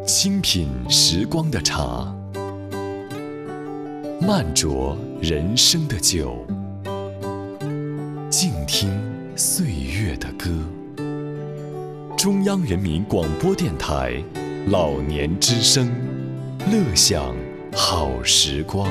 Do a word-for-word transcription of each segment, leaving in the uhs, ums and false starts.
清品时光的茶，慢酌人生的酒，静听岁月的歌。中央人民广播电台老年之声，乐享好时光。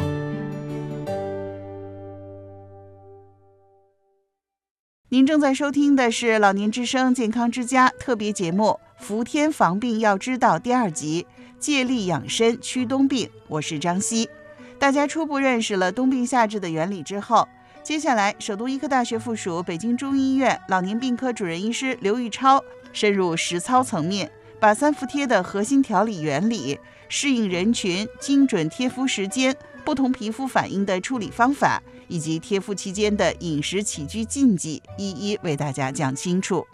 您正在收听的是老年之声健康之家特别节目《伏天防病要知道》第二集，借力养生驱冬病。我是张希。大家初步认识了冬病夏治的原理之后，接下来首都医科大学附属北京中医院老年病科主任医师刘玉超深入实操层面，把三伏贴的核心调理原理、适应人群、精准贴敷时间、不同皮肤反应的处理方法，以及贴敷期间的饮食起居禁忌，一一为大家讲清楚。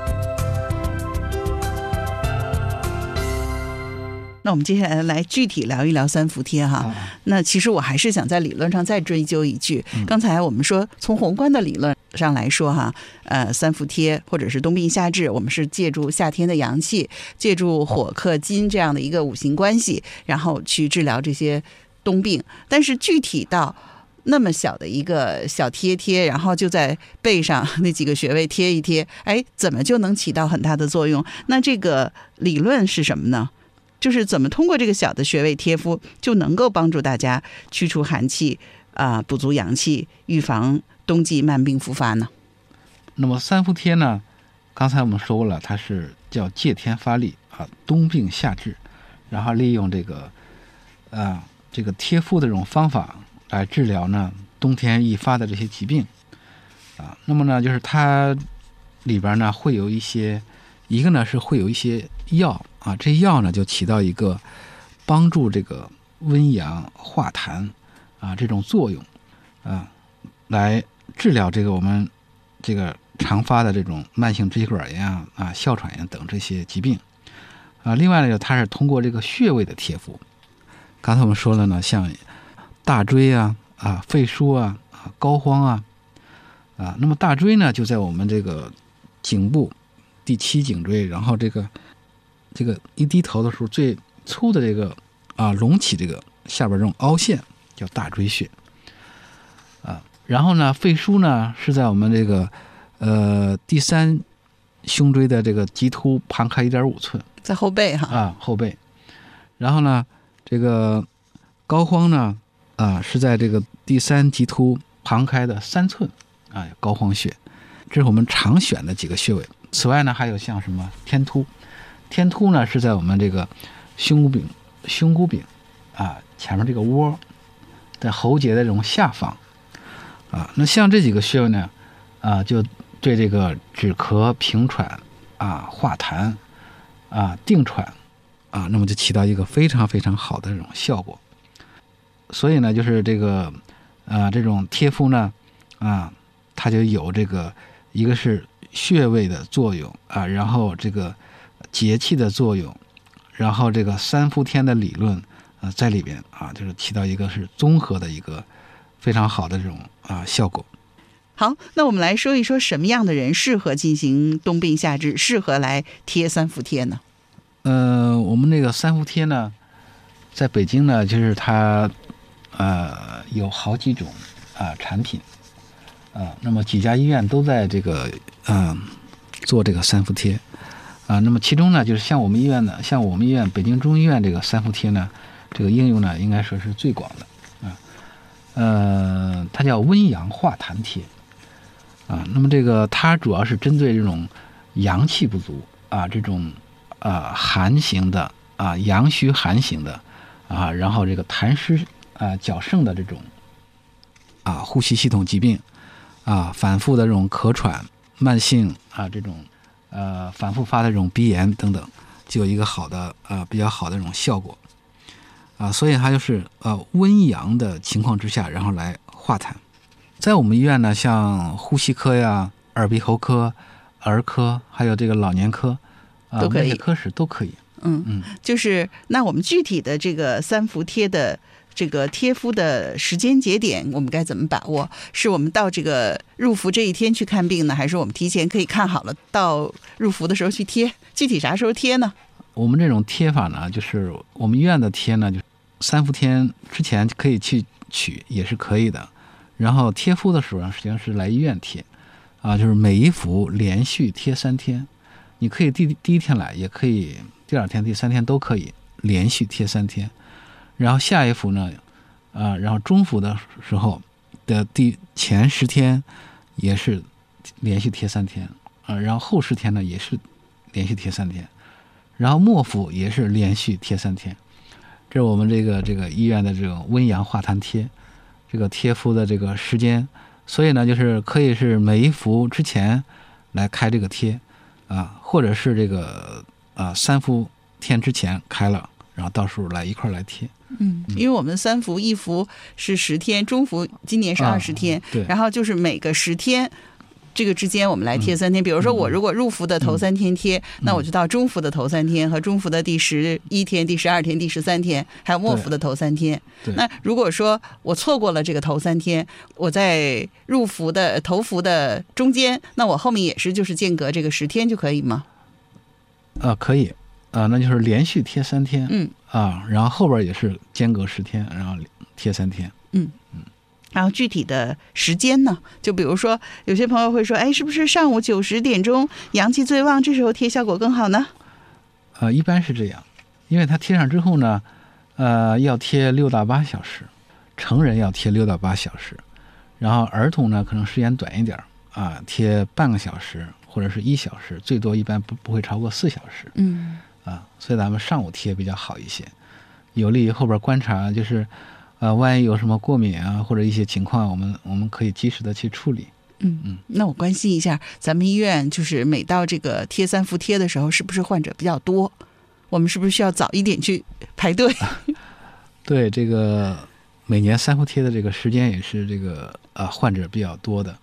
那我们接下来来具体聊一聊三伏贴哈。那其实我还是想在理论上再追究一句，刚才我们说从宏观的理论上来说哈，呃，三伏贴或者是冬病夏治，我们是借助夏天的阳气，借助火克金这样的一个五行关系，然后去治疗这些冬病。但是具体到那么小的一个小贴贴，然后就在背上那几个穴位贴一贴，哎，怎么就能起到很大的作用？那这个理论是什么呢？就是怎么通过这个小的穴位贴敷，就能够帮助大家驱除寒气啊、呃，补足阳气，预防冬季慢病复发呢？ 那么三伏贴呢，刚才我们说了，它是叫借天发力啊，冬病夏治，然后利用这个啊这个贴敷的这种方法来治疗呢冬天易发的这些疾病啊。那么呢，就是它里边呢会有一些，一个呢是会有一些药啊，这些药呢就起到一个帮助这个温阳化痰啊这种作用啊，来治疗这个我们这个常发的这种慢性支气管炎啊、啊哮喘炎等这些疾病啊。另外呢，它是通过这个穴位的贴敷。刚才我们说了呢，像大椎啊、啊肺腧啊、啊膏肓啊，啊，那么大椎呢就在我们这个颈部第七颈椎，然后这个这个一低头的时候最粗的这个啊隆起这个下边这种凹陷叫大椎穴啊。然后呢，肺腧呢是在我们这个呃第三胸椎的这个棘突旁开 一点五寸， 在后背哈啊后背。然后呢，这个膏肓呢啊是在这个第三棘突旁开的三寸啊膏肓穴，这是我们常选的几个穴位。此外呢，还有像什么天突，天突呢是在我们这个胸骨柄胸骨柄啊前面这个窝，在喉结的这种下方啊。那像这几个穴位呢啊，就对这个止咳平喘啊化痰啊定喘啊，那么就起到一个非常非常好的这种效果。所以呢，就是这个啊这种贴敷呢啊，它就有这个一个是穴位的作用啊，然后这个节气的作用，然后这个三伏天的理论啊在里边啊，就是起到一个是综合的一个非常好的这种啊效果。 好，那我们来说一说什么样的人适合进行冬病夏治，适合来贴三伏贴呢？ 呃，我们那个三伏贴呢，在北京呢，就是它呃有好几种啊、呃、产品啊、呃，那么几家医院都在这个嗯、呃、做这个三伏贴啊、呃。那么其中呢，就是像我们医院呢，像我们医院北京中医院这个三伏贴呢，这个应用呢，应该说是最广的啊。呃，它叫温阳化痰贴啊。那么这个它主要是针对这种阳气不足啊，这种啊寒型的啊阳虚寒型的啊，然后这个痰湿啊较盛的这种啊呼吸系统疾病啊，反复的这种咳喘、慢性啊这种呃反复发的这种鼻炎等等，就有一个好的啊比较好的这种效果啊。所以它就是呃温阳的情况之下，然后来化痰。在我们医院呢，像呼吸科呀、耳鼻喉科、儿科，还有这个老年科啊， 都可以， 科室都可以。 嗯嗯，就是那我们具体的这个三伏贴的这个贴敷的时间节点，我们该怎么把握？是我们到这个入伏这一天去看病呢，还是我们提前可以看好了，到入伏的时候去贴？具体啥时候贴呢？ 我们这种贴法呢，就是我们医院的贴呢，就三伏天之前可以去取，也是可以的。然后贴敷的时候呢，实际上是来医院贴，啊，就是每一幅连续贴三天，你可以第第一天来，也可以第二天、第三天都可以连续贴三天。然后下一幅呢，啊，然后中伏的时候的第前十天也是连续贴三天，啊，然后后十天呢也是连续贴三天，然后末伏也是连续贴三天。这是我们这个这个医院的这种温阳化痰贴。这个贴敷的这个时间，所以呢，就是可以是每一伏之前来开这个贴，啊，或者是这个啊三伏天之前开了，然后到时候来一块来贴。 嗯，因为我们三伏一伏是十天，中伏今年是二十天， 啊，对， 然后就是每个十天。这个之间我们来贴三天，比如说我如果入伏的头三天贴，那我就到中伏的头三天和中伏的第十一天、第十二天、第十三天，还有末伏的头三天。那如果说我错过了这个头三天，我在入伏的头伏的中间，那我后面也是就是间隔这个十天就可以吗？ 啊，可以啊，那就是连续贴三天， 嗯啊，然后后边也是间隔十天，然后贴三天， 嗯嗯。然后具体的时间呢，就比如说有些朋友会说，哎，是不是上午九十点钟阳气最旺，这时候贴效果更好呢？ 呃，一般是这样，因为它贴上之后呢，呃，要贴六到八小时，成人要贴六到八小时，然后儿童呢可能时间短一点啊，贴半个小时或者是一小时，最多一般不不会超过四小时。 嗯， 啊，所以咱们上午贴比较好一些，有利于后边观察，就是呃，万一有什么过敏啊或者一些情况，我们我们可以及时的去处理。 嗯嗯，那我关心一下，咱们医院就是每到这个贴三伏贴的时候，是不是患者比较多？我们是不是需要早一点去排队？ 对，这个每年三伏贴的这个时间也是这个呃患者比较多的。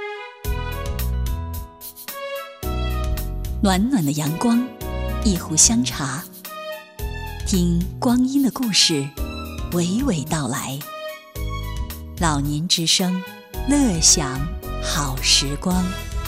暖暖的阳光，一壶香茶，听光阴的故事娓娓道来。老年之声，乐享好时光。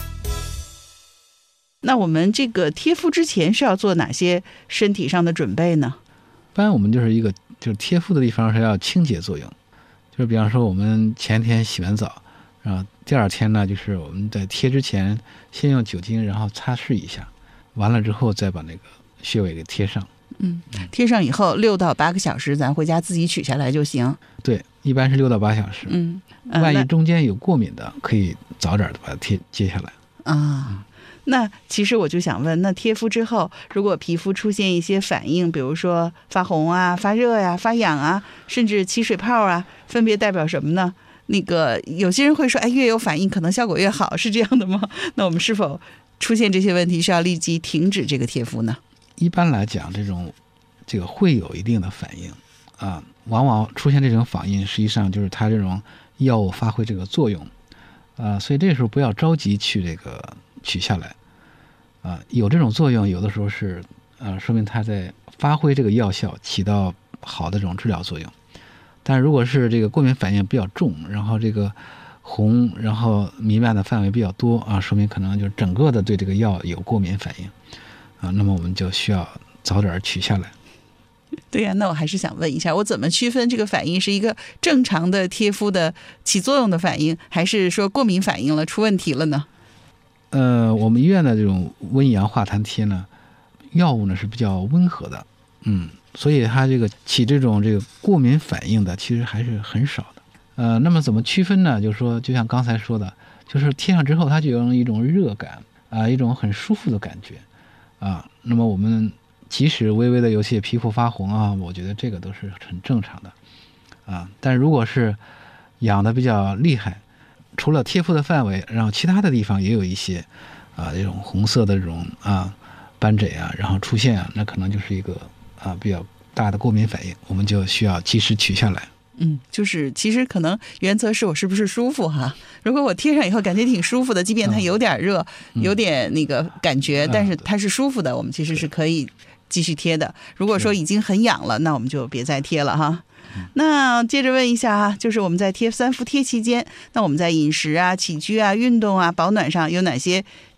那我们这个贴敷之前是要做哪些身体上的准备呢？ 一般我们就是一个就是贴敷的地方是要清洁作用，就是比方说我们前天洗完澡，然后第二天呢，就是我们在贴之前先用酒精然后擦拭一下，完了之后再把那个穴位给贴上。 嗯，贴上以后六到八个小时，咱回家自己取下来就行。 对，一般是六到八小时。 嗯，呃、 万一中间有过敏的，可以早点把它贴接下来。 啊。嗯，那其实我就想问，那贴敷之后，如果皮肤出现一些反应，比如说发红啊、发热呀、啊、发痒啊，甚至起水泡啊，分别代表什么呢？那个有些人会说，哎，越有反应可能效果越好，是这样的吗？那我们是否出现这些问题需要立即停止这个贴敷呢？ 一般来讲，这种这个会有一定的反应啊，往往出现这种反应，实际上就是它这种药物发挥这个作用啊，所以这时候不要着急去这个取下来啊，有这种作用，有的时候是呃，说明它在发挥这个药效，起到好的这种治疗作用。但如果是这个过敏反应比较重，然后这个红，然后弥漫的范围比较多啊，说明可能就整个的对这个药有过敏反应啊，那么我们就需要早点取下来。 对呀、啊，那我还是想问一下，我怎么区分这个反应是一个正常的贴敷的起作用的反应，还是说过敏反应了出问题了呢？ 呃，我们医院的这种温阳化痰贴呢，药物呢是比较温和的，嗯，所以它这个起这种这个过敏反应的其实还是很少的。呃，那么怎么区分呢？就是说，就像刚才说的，就是贴上之后它就有一种热感啊，一种很舒服的感觉啊。那么我们即使微微的有些皮肤发红啊，我觉得这个都是很正常的啊。但如果是痒的比较厉害，除了贴敷的范围，然后其他的地方也有一些啊这种红色的这种啊斑疹啊，然后出现啊，那可能就是一个啊比较大的过敏反应，我们就需要及时取下来。 嗯，就是其实可能原则是我是不是舒服哈？如果我贴上以后感觉挺舒服的，即便它有点热，嗯、有点那个感觉，但是它是舒服的，我们其实是可以继续贴的。如果说已经很痒了，那我们就别再贴了哈。那接着问一下哈，就是我们在贴三伏贴期间，那我们在饮食啊、起居啊、运动啊、保暖上有哪些